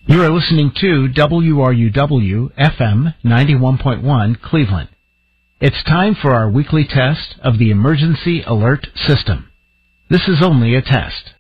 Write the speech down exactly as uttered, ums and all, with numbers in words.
You are listening to W R U W F M ninety-one point one Cleveland. It's time for our weekly test of the Emergency Alert System. This is only a test.